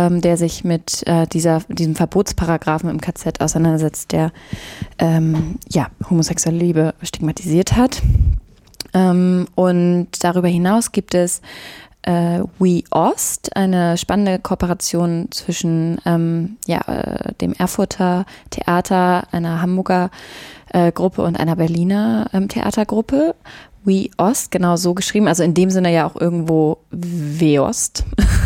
der sich mit diesem Verbotsparagraphen im KZ auseinandersetzt, der homosexuelle Liebe stigmatisiert hat. Und darüber hinaus gibt es We Ost, eine spannende Kooperation zwischen dem Erfurter Theater, einer Hamburger Gruppe und einer Berliner Theatergruppe. We Ost, genau so geschrieben, also in dem Sinne ja auch irgendwo Weost.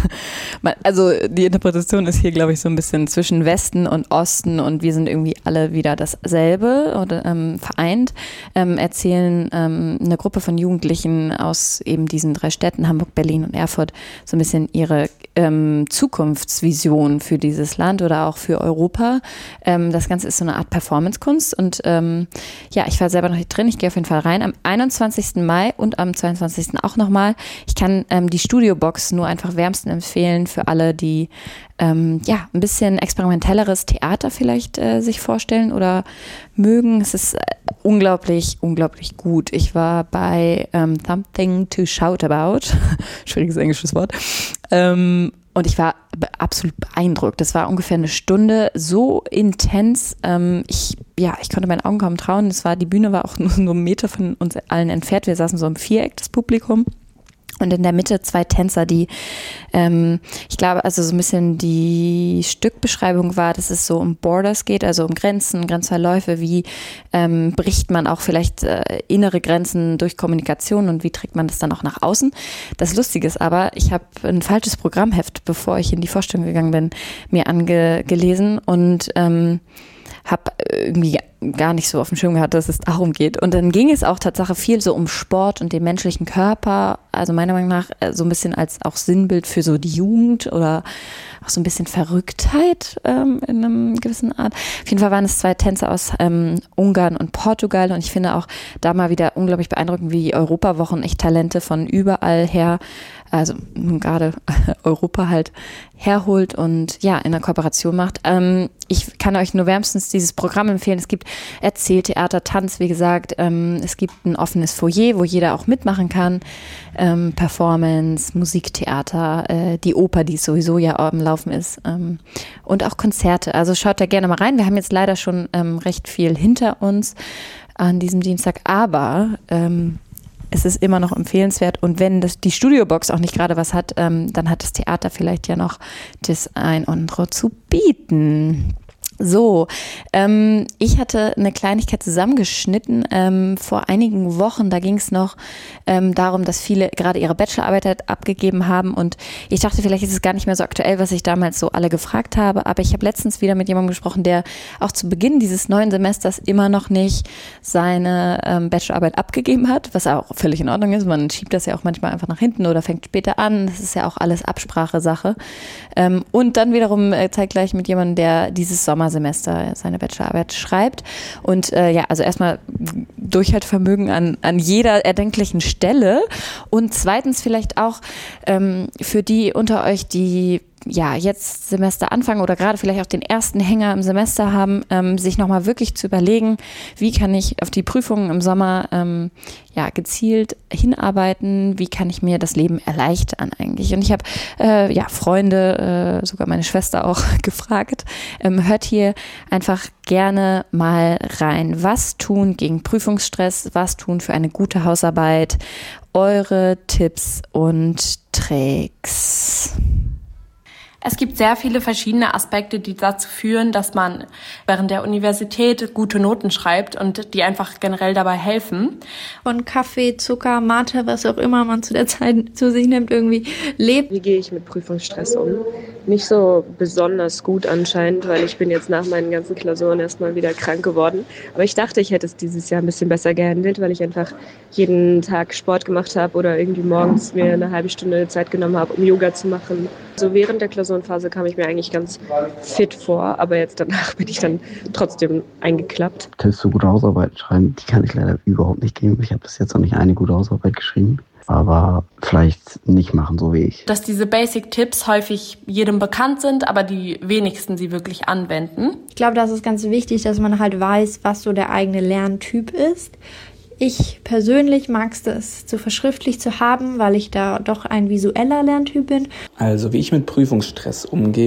Also die Interpretation ist hier, glaube ich, so ein bisschen zwischen Westen und Osten und wir sind irgendwie alle wieder dasselbe oder vereint. Erzählen eine Gruppe von Jugendlichen aus eben diesen 3 Städten, Hamburg, Berlin und Erfurt, so ein bisschen ihre Zukunftsvision für dieses Land oder auch für Europa. Das Ganze ist so eine Art Performance-Kunst und ich war selber noch nicht drin, ich gehe auf jeden Fall rein. Am 21. Mai und am 22. auch nochmal. Ich kann die Studiobox nur einfach wärmsten empfehlen für alle, die ein bisschen experimentelleres Theater vielleicht sich vorstellen oder mögen. Es ist unglaublich, unglaublich gut. Ich war bei Something to Shout About, schwieriges englisches Wort, und ich war absolut beeindruckt. Das war ungefähr eine Stunde, so intens. Ich konnte meinen Augen kaum trauen. Die Bühne war auch nur so einen Meter von uns allen entfernt. Wir saßen so im Viereck, das Publikum. Und in der Mitte 2 Tänzer, die, ich glaube, also so ein bisschen die Stückbeschreibung war, dass es so um Borders geht, also um Grenzen, Grenzverläufe, wie bricht man auch vielleicht innere Grenzen durch Kommunikation und wie trägt man das dann auch nach außen. Das Lustige ist aber, ich habe ein falsches Programmheft, bevor ich in die Vorstellung gegangen bin, mir angelesen und habe irgendwie gar nicht so auf dem Schirm gehabt, dass es darum geht. Und dann ging es auch tatsächlich viel so um Sport und den menschlichen Körper, also meiner Meinung nach so ein bisschen als auch Sinnbild für so die Jugend oder auch so ein bisschen Verrücktheit in einem gewissen Art. Auf jeden Fall waren es 2 Tänzer aus Ungarn und Portugal und ich finde auch da mal wieder unglaublich beeindruckend, wie die Europawochen echt Talente von überall her, also gerade Europa halt herholt und in einer Kooperation macht. Ich kann euch nur wärmstens dieses Programm empfehlen. Es gibt Erzähltheater, Tanz, wie gesagt. Es gibt ein offenes Foyer, wo jeder auch mitmachen kann. Performance, Musiktheater, die Oper, die sowieso ja am Laufen ist. Und auch Konzerte. Also schaut da gerne mal rein. Wir haben jetzt leider schon recht viel hinter uns an diesem Dienstag. Aber es ist immer noch empfehlenswert und wenn die Studiobox auch nicht gerade was hat, dann hat das Theater vielleicht ja noch das ein oder andere zu bieten. So, ich hatte eine Kleinigkeit zusammengeschnitten vor einigen Wochen. Da ging es noch darum, dass viele gerade ihre Bachelorarbeit abgegeben haben und ich dachte, vielleicht ist es gar nicht mehr so aktuell, was ich damals so alle gefragt habe, aber ich habe letztens wieder mit jemandem gesprochen, der auch zu Beginn dieses neuen Semesters immer noch nicht seine Bachelorarbeit abgegeben hat, was auch völlig in Ordnung ist. Man schiebt das ja auch manchmal einfach nach hinten oder fängt später an. Das ist ja auch alles Absprachesache. Und dann wiederum zeitgleich mit jemandem, der dieses Sommersemester seine Bachelorarbeit schreibt. Und also erstmal Durchhaltevermögen an jeder erdenklichen Stelle. Und zweitens vielleicht auch für die unter euch, die jetzt Semester anfangen oder gerade vielleicht auch den ersten Hänger im Semester haben, sich nochmal wirklich zu überlegen, wie kann ich auf die Prüfungen im Sommer gezielt hinarbeiten, wie kann ich mir das Leben erleichtern eigentlich. Und ich habe Freunde, sogar meine Schwester auch gefragt, hört hier einfach gerne mal rein. Was tun gegen Prüfungsstress, was tun für eine gute Hausarbeit, eure Tipps und Tricks. Es gibt sehr viele verschiedene Aspekte, die dazu führen, dass man während der Universität gute Noten schreibt und die einfach generell dabei helfen. Von Kaffee, Zucker, Mate, was auch immer man zu der Zeit zu sich nimmt, irgendwie lebt. Wie gehe ich mit Prüfungsstress um? Nicht so besonders gut anscheinend, weil ich bin jetzt nach meinen ganzen Klausuren erstmal wieder krank geworden. Aber ich dachte, ich hätte es dieses Jahr ein bisschen besser gehandelt, weil ich einfach jeden Tag Sport gemacht habe oder irgendwie morgens mir eine halbe Stunde Zeit genommen habe, um Yoga zu machen. So während der Klausurenphase kam ich mir eigentlich ganz fit vor, aber jetzt danach bin ich dann trotzdem eingeklappt. Tipps für gute Hausarbeit schreiben, die kann ich leider überhaupt nicht geben. Ich habe bis jetzt noch nicht eine gute Hausarbeit geschrieben, aber vielleicht nicht machen, so wie ich. Dass diese Basic-Tipps häufig jedem bekannt sind, aber die wenigsten sie wirklich anwenden. Ich glaube, das ist ganz wichtig, dass man halt weiß, was so der eigene Lerntyp ist. Ich persönlich mag es zu verschriftlich zu haben, weil ich da doch ein visueller Lerntyp bin. Also wie ich mit Prüfungsstress umgehe.